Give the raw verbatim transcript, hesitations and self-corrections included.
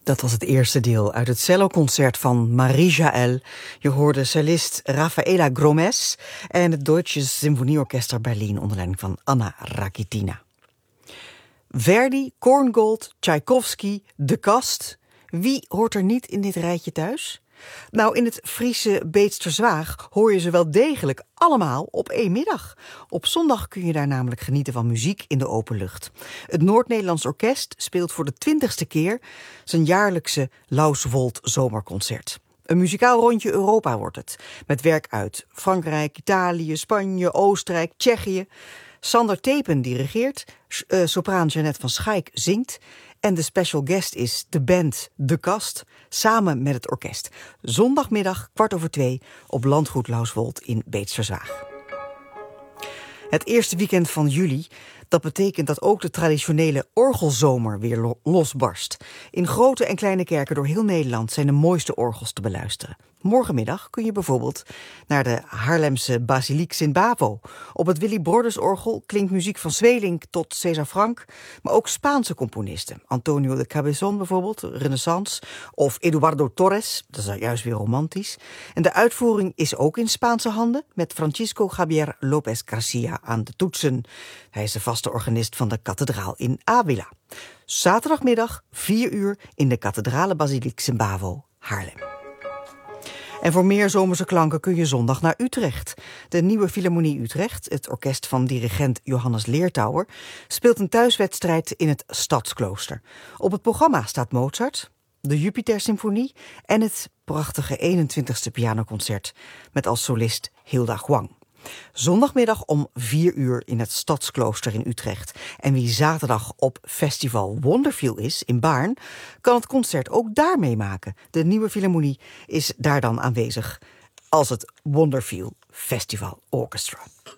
Dat was het eerste deel uit het celloconcert van Marie Jaël. Je hoorde cellist Rafaela Gromes en het Deutsche Symfonieorchester Berlin onder leiding van Anna Rakitina. Verdi, Korngold, Tchaikovsky, De Kast. Wie hoort er niet in dit rijtje thuis? Nou, in het Friese Beetsterzwaag hoor je ze wel degelijk allemaal op één middag. Op zondag kun je daar namelijk genieten van muziek in de open lucht. Het Noord-Nederlands Orkest speelt voor de twintigste keer zijn jaarlijkse Lauswold zomerconcert. Een muzikaal rondje Europa wordt het, met werk uit Frankrijk, Italië, Spanje, Oostenrijk, Tsjechië. Sander Tepen dirigeert, uh, sopraan Jeannette van Schaik zingt en de special guest is de band De Kast, samen met het orkest. Zondagmiddag, kwart over twee, op Landgoed Lauswold in Beetsterzwaag. Het eerste weekend van juli, dat betekent dat ook de traditionele orgelzomer weer lo- losbarst. In grote en kleine kerken door heel Nederland zijn de mooiste orgels te beluisteren. Morgenmiddag kun je bijvoorbeeld naar de Haarlemse Basiliek Sint-Bavo. Op het Willy Broders orgel klinkt muziek van Zweelink tot César Franck, maar ook Spaanse componisten. Antonio de Cabezon bijvoorbeeld, Renaissance, of Eduardo Torres, dat is juist weer romantisch. En de uitvoering is ook in Spaanse handen, met Francisco Javier López Garcia aan de toetsen. Hij is de vaste organist van de kathedraal in Ávila. Zaterdagmiddag, vier uur, in de Kathedrale Basiliek Sint-Bavo, Haarlem. En voor meer zomerse klanken kun je zondag naar Utrecht. De Nieuwe Philharmonie Utrecht, het orkest van dirigent Johannes Leertouwer, speelt een thuiswedstrijd in het Stadsklooster. Op het programma staat Mozart, de Jupiter-symfonie en het prachtige eenentwintigste pianoconcert met als solist Hilda Huang. Zondagmiddag om vier uur in het Stadsklooster in Utrecht. En wie zaterdag op festival Wonderfeel is in Baarn, kan het concert ook daar meemaken. De Nieuwe Philharmonie is daar dan aanwezig als het Wonderfeel Festival Orchestra.